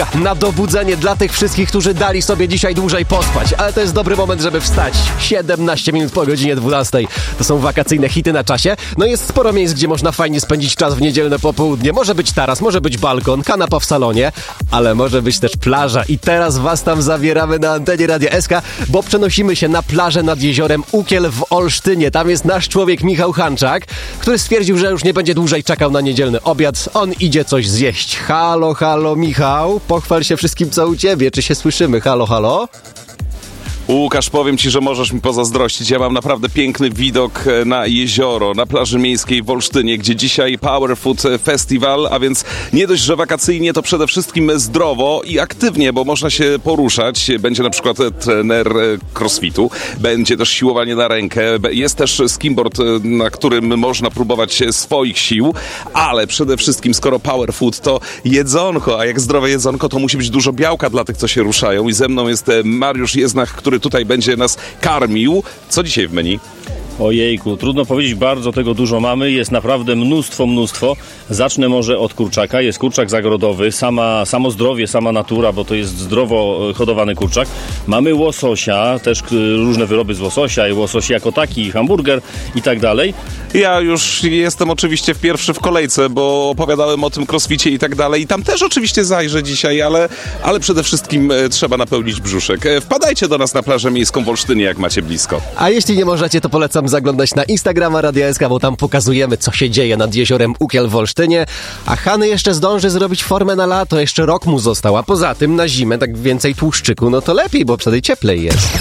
Na dobudzenie dla tych wszystkich, którzy dali sobie dzisiaj dłużej pospać. Ale to jest dobry moment, żeby wstać. 17 minut po godzinie 12. To są wakacyjne hity na czasie. No jest sporo miejsc, gdzie można fajnie spędzić czas w niedzielne popołudnie. Może być taras, może być balkon, kanapa w salonie, ale może być też plaża. I teraz was tam zabieramy na antenie Radia SK, bo przenosimy się na plażę nad jeziorem Ukiel w Olsztynie. Tam jest nasz człowiek Michał Hanczak, który stwierdził, że już nie będzie dłużej czekał na niedzielny obiad. On idzie coś zjeść. Halo, halo Michał. Pochwal się wszystkim, co u ciebie. Czy się słyszymy? Halo, halo? Łukasz, powiem ci, że możesz mi pozazdrościć. Ja mam naprawdę piękny widok na jezioro, na plaży miejskiej w Olsztynie, gdzie dzisiaj Power Food Festival, a więc nie dość, że wakacyjnie, to przede wszystkim zdrowo i aktywnie, bo można się poruszać. Będzie na przykład trener crossfitu, będzie też siłowanie na rękę, jest też skimboard, na którym można próbować swoich sił, ale przede wszystkim, skoro Power Food to jedzonko, a jak zdrowe jedzonko, to musi być dużo białka dla tych, co się ruszają. I ze mną jest Mariusz Jeznach, który tutaj będzie nas karmił. Co dzisiaj w menu? Ojejku, trudno powiedzieć, bardzo tego dużo mamy, jest naprawdę mnóstwo. Zacznę może od kurczaka, jest kurczak zagrodowy, samo zdrowie, sama natura, bo to jest zdrowo hodowany kurczak. Mamy łososia, też różne wyroby z łososia i łosoś jako taki, hamburger i tak dalej. Ja już jestem oczywiście pierwszy w kolejce, bo opowiadałem o tym crossficie i tak dalej i tam też oczywiście zajrzę dzisiaj, ale przede wszystkim trzeba napełnić brzuszek. Wpadajcie do nas na plażę miejską w Olsztynie, jak macie blisko. A jeśli nie możecie, to polecam zaglądać na Instagrama Radia SK, bo tam pokazujemy, co się dzieje nad jeziorem Ukiel w Olsztynie. A Hany jeszcze zdąży zrobić formę na lato, jeszcze rok mu został, a poza tym na zimę tak więcej tłuszczyku, no to lepiej, bo wtedy cieplej jest.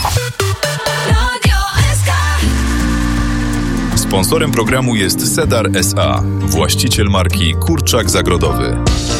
Sponsorem programu jest Sedar S.A., właściciel marki Kurczak Zagrodowy.